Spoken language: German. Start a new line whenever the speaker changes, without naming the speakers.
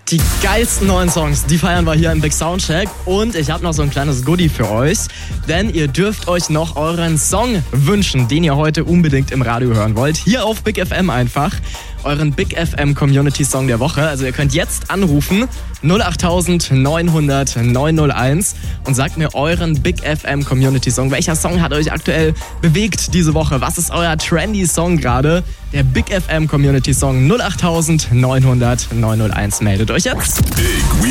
Die geilsten neuen Songs, die feiern wir hier im Big Soundcheck. Und ich habe noch so ein kleines Goodie für euch. Denn ihr dürft euch noch euren Song wünschen, den ihr heute unbedingt im Radio hören wollt. Hier auf Big FM einfach. Euren Big FM Community Song der Woche. Also ihr könnt jetzt anrufen 08000 900 901 und sagt mir euren Big FM Community Song. Welcher Song hat euch aktuell bewegt diese Woche? Was ist euer trendy Song gerade? Der Big FM Community Song 08000 900 901. Meldet euch jetzt.